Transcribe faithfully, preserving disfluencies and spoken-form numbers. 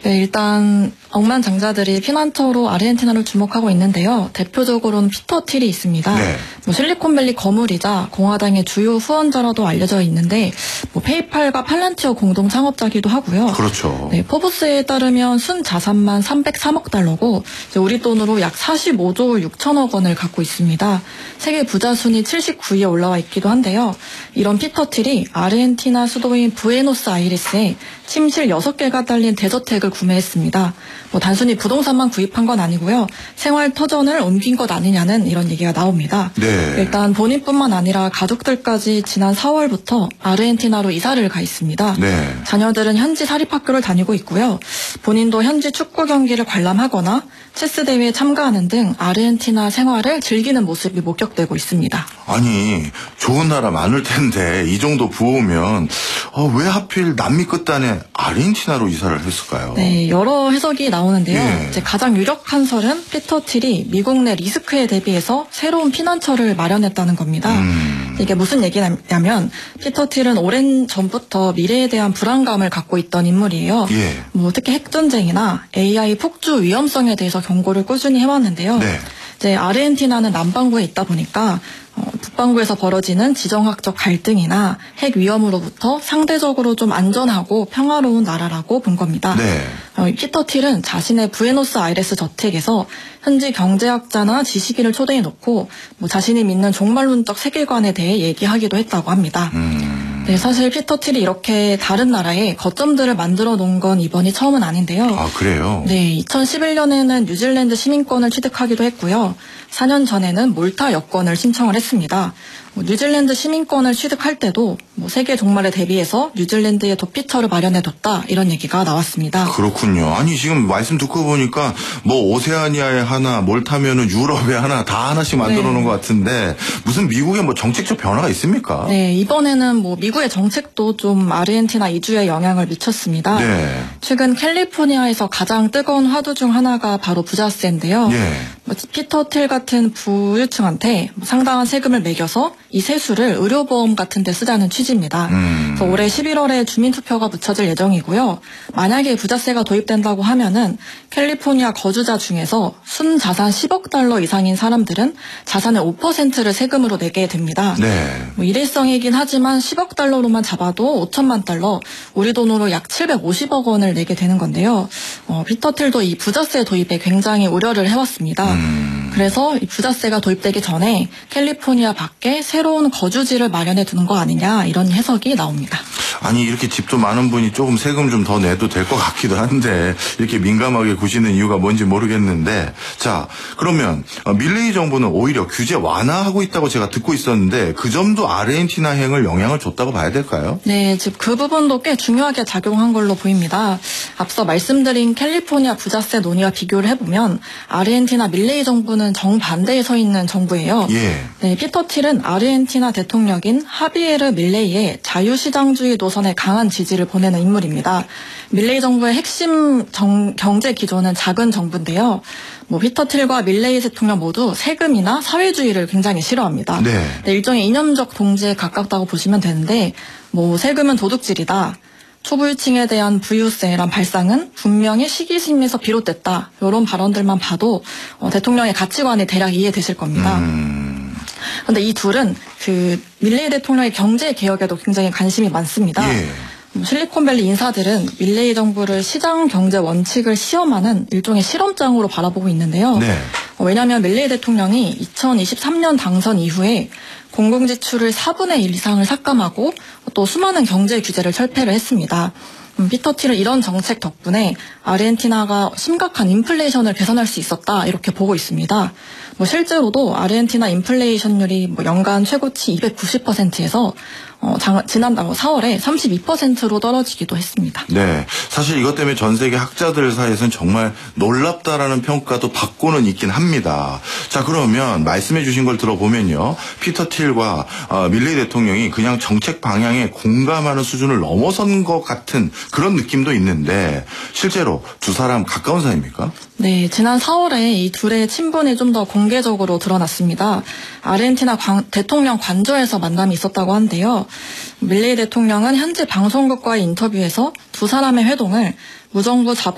네, 일단 억만장자들이 피난처로 아르헨티나를 주목하고 있는데요. 대표적으로는 피터 틸이 있습니다. 네. 뭐 실리콘밸리 거물이자 공화당의 주요 후원자로도 알려져 있는데 뭐 페이팔과 팔란티어 공동 창업자기도 하고요. 그렇죠. 네, 포브스에 따르면 순 자산만 삼백삼억 달러고 이제 우리 돈으로 약 사십오조 육천억 원을 갖고 있습니다. 세계 부자 순위 칠십구 위에 올라와 있기도 한데요. 이런 피터 틸이 아르헨티나 수도인 부에노스아이레스에 침실 여섯 개가 달린 대저택을 구매했습니다. 뭐 단순히 부동산만 구입한 건 아니고요. 생활 터전을 옮긴 것 아니냐는 이런 얘기가 나옵니다. 네. 일단 본인뿐만 아니라 가족들까지 지난 사월부터 아르헨티나로 이사를 가 있습니다. 네. 자녀들은 현지 사립학교를 다니고 있고요. 본인도 현지 축구 경기를 관람하거나 체스 대회에 참가하는 등 아르헨티나 생활을 즐기는 모습이 목격되고 있습니다. 아니, 좋은 나라 많을 텐데 이 정도 부호면 어, 왜 하필 남미 끝단에 아르헨티나로 이사를 했을까요? 네, 여러 해석이 나오는데요. 예. 이제 가장 유력한 설은 피터 틸이 미국 내 리스크에 대비해서 새로운 피난처를 마련했다는 겁니다. 음. 이게 무슨 얘기냐면 피터 틸은 오랜 전부터 미래에 대한 불안감을 갖고 있던 인물이에요. 예. 뭐 특히 핵전쟁이나 에이아이 폭주 위험성에 대해서 경고를 꾸준히 해왔는데요. 네. 이제 아르헨티나는 남반구에 있다 보니까 어, 북반구에서 벌어지는 지정학적 갈등이나 핵 위험으로부터 상대적으로 좀 안전하고 평화로운 나라라고 본 겁니다. 네. 어, 피터 틸은 자신의 부에노스아이레스 저택에서 현지 경제학자나 지식인을 초대해 놓고 뭐 자신이 믿는 종말론적 세계관에 대해 얘기하기도 했다고 합니다. 음. 네, 사실 피터 틸이 이렇게 다른 나라에 거점들을 만들어 놓은 건 이번이 처음은 아닌데요. 아, 그래요? 네, 이천십일 년에는 뉴질랜드 시민권을 취득하기도 했고요. 사 년 전에는 몰타 여권을 신청을 했습니다. 뭐 뉴질랜드 시민권을 취득할 때도 뭐 세계 종말에 대비해서 뉴질랜드에 도피처를 마련해뒀다 이런 얘기가 나왔습니다. 그렇군요. 아니 지금 말씀 듣고 보니까 뭐 오세아니아에 하나, 몰타면은 유럽에 하나 다 하나씩 만들어 놓은 네. 것 같은데 무슨 미국에 뭐 정책적 변화가 있습니까? 네, 이번에는 뭐 미국의 정책도 좀 아르헨티나 이주에 영향을 미쳤습니다. 네. 최근 캘리포니아에서 가장 뜨거운 화두 중 하나가 바로 부자세인데요. 예. 뭐 피터 틸 같은 부유층한테 상당한 세금을 매겨서 이 세수를 의료보험 같은 데 쓰자는 취지입니다. 음. 그래서 올해 십일월에 주민투표가 붙여질 예정이고요. 만약에 부자세가 도입된다고 하면은 캘리포니아 거주자 중에서 순자산 십억 달러 이상인 사람들은 자산의 오 퍼센트를 세금으로 내게 됩니다. 네. 뭐 일회성이긴 하지만 십억 달러로만 잡아도 오천만 달러, 우리 돈으로 약 칠백오십억 원을 내게 되는 건데요. 어, 피터 틸도 이 부자세 도입에 굉장히 우려를 해왔습니다. 음. 그래서 이 부자세가 도입되기 전에 캘리포니아 밖에 새로운 거주지를 마련해 두는 거 아니냐 이런 해석이 나옵니다. 아니 이렇게 집도 많은 분이 조금 세금 좀 더 내도 될 것 같기도 한데 이렇게 민감하게 구시는 이유가 뭔지 모르겠는데 자 그러면 밀레이 정부는 오히려 규제 완화하고 있다고 제가 듣고 있었는데 그 점도 아르헨티나행을 영향을 줬다고 봐야 될까요? 네, 즉 그 부분도 꽤 중요하게 작용한 걸로 보입니다. 앞서 말씀드린 캘리포니아 부자세 논의와 비교를 해보면 아르헨티나 밀레이 정부는 정반대에 서 있는 정부예요. 예. 네, 피터 틸은 아르헨티나 대통령인 하비에르 밀레이의 자유시장주의 노선에 강한 지지를 보내는 인물입니다. 밀레이 정부의 핵심 정, 경제 기조는 작은 정부인데요. 뭐 피터 틸과 밀레이 대통령 모두 세금이나 사회주의를 굉장히 싫어합니다. 네. 네, 일종의 이념적 동지에 가깝다고 보시면 되는데 뭐 세금은 도둑질이다. 초부유층에 대한 부유세란 발상은 분명히 시기심에서 비롯됐다. 이런 발언들만 봐도 어, 대통령의 가치관이 대략 이해되실 겁니다. 음. 그런데 이 둘은 그 밀레이 대통령의 경제 개혁에도 굉장히 관심이 많습니다. 예. 실리콘밸리 인사들은 밀레이 정부를 시장 경제 원칙을 시험하는 일종의 실험장으로 바라보고 있는데요. 네. 어, 왜냐하면 밀레이 대통령이 이천이십삼 년 당선 이후에 공공지출을 사분의 일 이상을 삭감하고 또 수많은 경제 규제를 철폐를 했습니다. 음, 피터 틸은 이런 정책 덕분에 아르헨티나가 심각한 인플레이션을 개선할 수 있었다 이렇게 보고 있습니다. 뭐 실제로도 아르헨티나 인플레이션율이 뭐 연간 최고치 이백구십 퍼센트에서 어, 장, 지난 사월에 삼십이 퍼센트로 떨어지기도 했습니다. 네. 사실 이것 때문에 전 세계 학자들 사이에서는 정말 놀랍다라는 평가도 받고는 있긴 합니다. 자, 그러면 말씀해 주신 걸 들어보면요. 피터 틸과 어, 밀레이 대통령이 그냥 정책 방향에 공감하는 수준을 넘어선 것 같은 그런 느낌도 있는데 실제로 두 사람 가까운 사이입니까? 네, 지난 사월에 이 둘의 친분이 좀 더 공개적으로 드러났습니다. 아르헨티나 관, 대통령 관저에서 만남이 있었다고 하는데요. 밀레이 대통령은 현지 방송국과의 인터뷰에서 두 사람의 회동을 무정부 자본